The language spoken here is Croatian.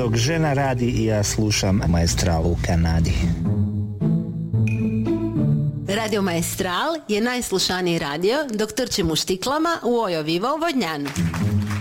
dok žena radi i ja slušam Maestral u Kanadi. Radio Maestral je najslušaniji radio dok trčim u štiklama u Ojo Viva u Vodnjanu.